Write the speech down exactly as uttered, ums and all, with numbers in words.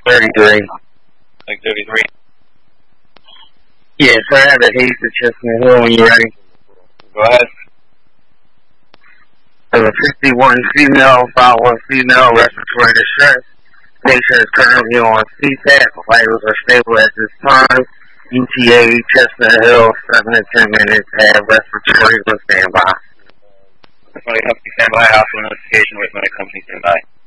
thirty-three. Like thirty-three? Yes, I have a Hayes to Chestnut Hill when you're ready. Go ahead. As a fifty-one female, following female respiratory distress. Patient is currently on C PAP. Vitals are stable at this time. U T A, Chestnut Hill, seven to ten minutes. Have respiratory on standby. When it comes to standby, hospital notification with when it comes to standby.